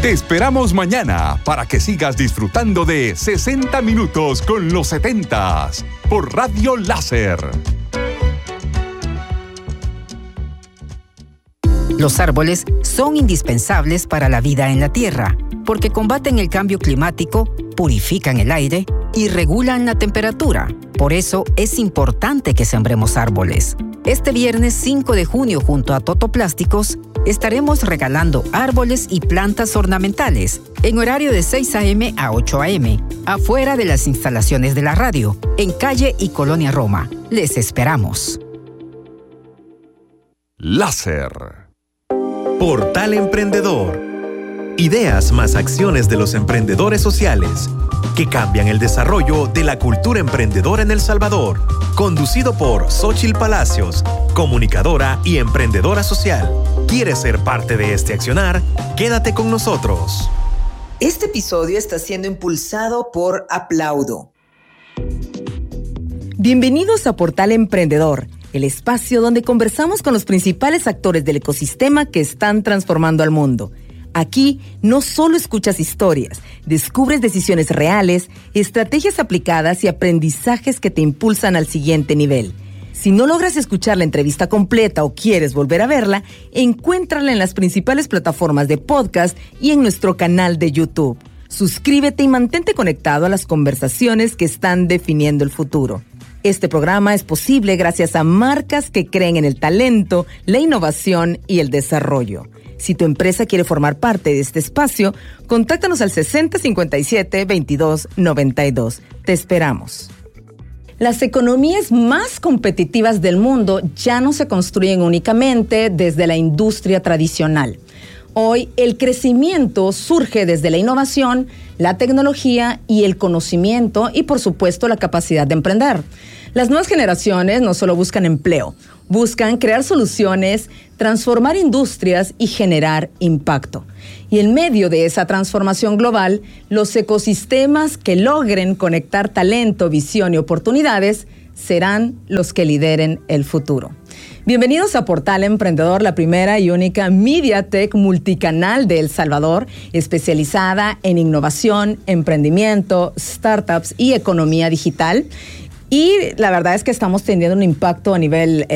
Te esperamos mañana para que sigas disfrutando de 60 minutos con los 70s por Radio Láser. Los árboles son indispensables para la vida en la Tierra, porque combaten el cambio climático, purifican el aire y regulan la temperatura. Por eso es importante que sembremos árboles. Este viernes 5 de junio, junto a Totoplásticos, estaremos regalando árboles y plantas ornamentales en horario de 6 a.m. a 8 a.m., afuera de las instalaciones de la radio, en Calle y Colonia Roma. Les esperamos. Láser. Portal Emprendedor. Ideas más acciones de los emprendedores sociales que cambian el desarrollo de la cultura emprendedora en El Salvador. Conducido por Xóchitl Palacios, comunicadora y emprendedora social. ¿Quieres ser parte de este accionar? Quédate con nosotros. Este episodio está siendo impulsado por Aplaudo. Bienvenidos a Portal Emprendedor, el espacio donde conversamos con los principales actores del ecosistema que están transformando al mundo. Aquí no solo escuchas historias, descubres decisiones reales, estrategias aplicadas y aprendizajes que te impulsan al siguiente nivel. Si no logras escuchar la entrevista completa o quieres volver a verla, encuéntrala en las principales plataformas de podcast y en nuestro canal de YouTube. Suscríbete y mantente conectado a las conversaciones que están definiendo el futuro. Este programa es posible gracias a marcas que creen en el talento, la innovación y el desarrollo. Si tu empresa quiere formar parte de este espacio, contáctanos al 6057-2292. Te esperamos. Las economías más competitivas del mundo ya no se construyen únicamente desde la industria tradicional. Hoy, el crecimiento surge desde la innovación, la tecnología y el conocimiento y, por supuesto, la capacidad de emprender. Las nuevas generaciones no solo buscan empleo, buscan crear soluciones, transformar industrias y generar impacto. Y en medio de esa transformación global, los ecosistemas que logren conectar talento, visión y oportunidades serán los que lideren el futuro. Bienvenidos a Portal Emprendedor, la primera y única MediaTek multicanal de El Salvador, especializada en innovación, emprendimiento, startups y economía digital. Y la verdad es que estamos teniendo un impacto a nivel